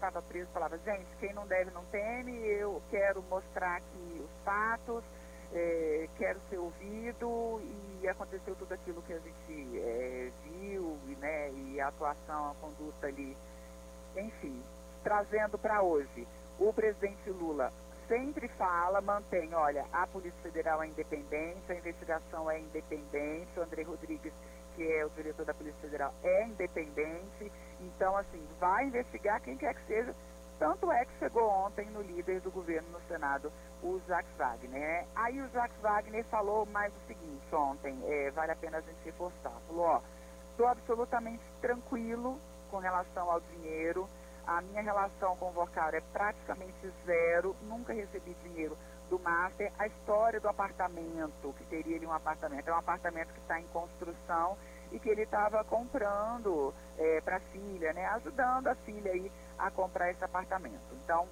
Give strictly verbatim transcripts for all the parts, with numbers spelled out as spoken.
estava preso falava, gente, quem não deve não teme, eu quero mostrar aqui os fatos, é, quero ser ouvido, e aconteceu tudo aquilo que a gente é, viu, né, e a atuação, a conduta ali, enfim, trazendo para hoje. O presidente Lula sempre fala, mantém, olha, a Polícia Federal é independente, a investigação é independente, o André Rodrigues, que é o diretor da Polícia Federal, é independente, então, assim, vai investigar quem quer que seja. Tanto é que chegou ontem no líder do governo no Senado, o Jacques Wagner, né? Aí o Jacques Wagner falou mais o seguinte ontem, é, vale a pena a gente reforçar, falou, ó, estou absolutamente tranquilo com relação ao dinheiro, a minha relação com o Vorcaro é praticamente zero, nunca recebi dinheiro do Master. A história do apartamento, que teria ali um apartamento, é um apartamento que está em construção e que ele estava comprando é, para a filha, né, ajudando a filha aí a comprar esse apartamento. Então,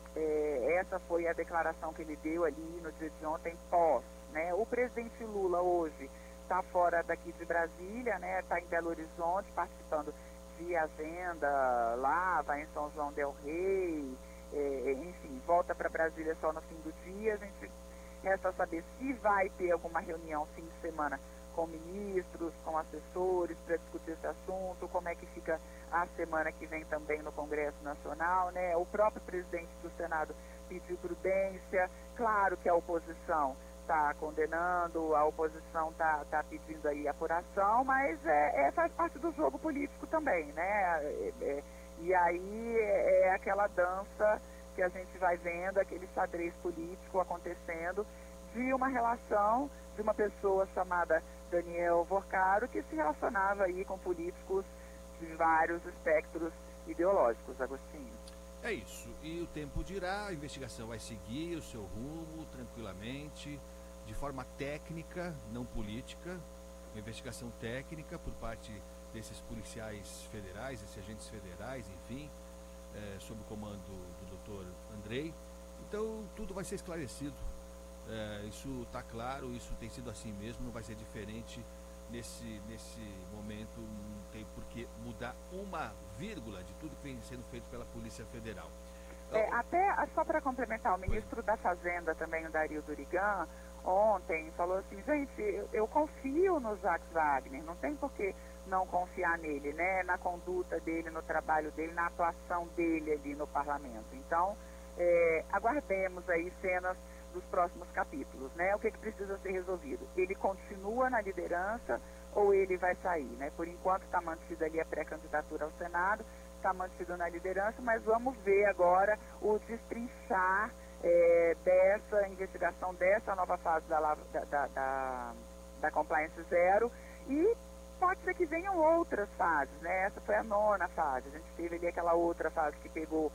é, essa foi a declaração que ele deu ali no dia de ontem, pós, né? O presidente Lula hoje está fora daqui de Brasília, né, está em Belo Horizonte participando de agenda lá, vai em São João del Rei, é, enfim, volta para Brasília só no fim do dia. A gente resta saber se vai ter alguma reunião fim de semana com ministros, com assessores, para discutir esse assunto, como é que fica a semana que vem também no Congresso Nacional, né? O próprio presidente do Senado pediu prudência, claro que a oposição está condenando, a oposição está tá pedindo aí apuração, mas é, é, faz parte do jogo político também, né? É, é, e aí é, é aquela dança que a gente vai vendo, aquele xadrez político acontecendo de uma relação de uma pessoa chamada Daniel Vorcaro, que se relacionava aí com políticos de vários espectros ideológicos, Agostinho. É isso, e o tempo dirá, a investigação vai seguir o seu rumo tranquilamente, de forma técnica, não política, uma investigação técnica por parte desses policiais federais, esses agentes federais, enfim, é, sob o comando do doutor Andrei. Então, tudo vai ser esclarecido. É, isso está claro, isso tem sido assim mesmo, não vai ser diferente nesse, nesse momento, não tem por que mudar uma vírgula de tudo que vem sendo feito pela Polícia Federal. É, até, só para complementar, o ministro da Fazenda também, o Dario Durigan, ontem falou assim, gente, eu, eu confio no Jacques Wagner, não tem por que não confiar nele, né, na conduta dele, no trabalho dele, na atuação dele ali no parlamento. Então, é, aguardemos aí cenas dos próximos capítulos, né, o que, que precisa ser resolvido. Ele continua na liderança ou ele vai sair, né? Por enquanto está mantida ali a pré-candidatura ao Senado, está mantido na liderança, mas vamos ver agora o destrinchar é, dessa investigação, dessa nova fase da, da, da, da, da Compliance Zero, e pode ser que venham outras fases, né? Essa foi a nona fase, a gente teve ali aquela outra fase que pegou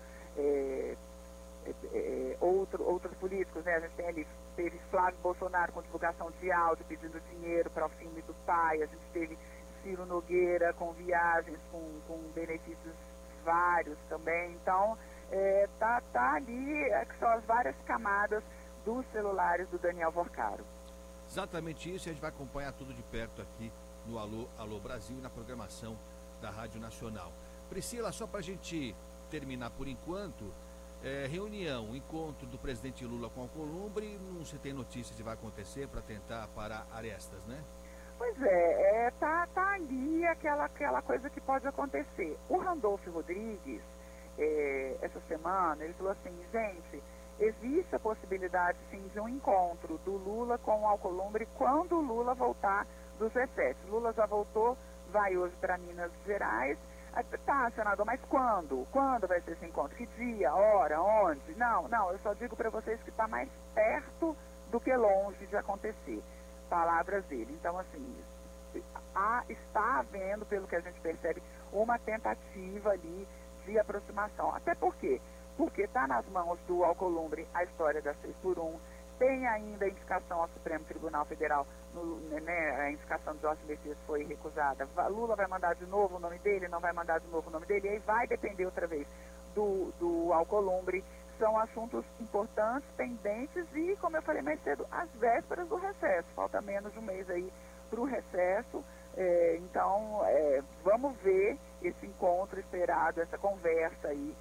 é, é, é, outro, outros políticos, né? A gente tem ali, teve Flávio Bolsonaro com divulgação de áudio pedindo dinheiro para o filme do pai, a gente teve Ciro Nogueira com viagens, com, com benefícios vários também. Então, é, tá, tá ali, é, que são as várias camadas dos celulares do Daniel Vorcaro. Exatamente isso, e a gente vai acompanhar tudo de perto aqui no Alô, Alô Brasil e na programação da Rádio Nacional. Priscila, só para a gente terminar por enquanto, é, reunião, encontro do presidente Lula com Alcolumbre, não se tem notícia se vai acontecer para tentar parar arestas, né? Pois é, é tá, tá ali aquela, aquela coisa que pode acontecer. O Randolfo Rodrigues, é, essa semana, ele falou assim, gente, existe a possibilidade, sim, de um encontro do Lula com o Alcolumbre quando o Lula voltar dos recessos. Lula já voltou, vai hoje para Minas Gerais. Tá, senador, mas quando? Quando vai ser esse encontro? Que dia, hora, onde? Não, não, eu só digo para vocês que está mais perto do que longe de acontecer. Palavras dele. Então, assim, há, está havendo, pelo que a gente percebe, uma tentativa ali de aproximação. Até por quê? Porque está nas mãos do Alcolumbre a história da seis por um, tem ainda a indicação ao Supremo Tribunal Federal, no, né, a indicação de Jorge Messias foi recusada. Lula vai mandar de novo o nome dele, não vai mandar de novo o nome dele, e aí vai depender outra vez do, do Alcolumbre. São assuntos importantes, pendentes e, como eu falei mais cedo, às vésperas do recesso. Falta menos de um mês aí para o recesso. É, então, é, vamos ver esse encontro esperado, essa conversa aí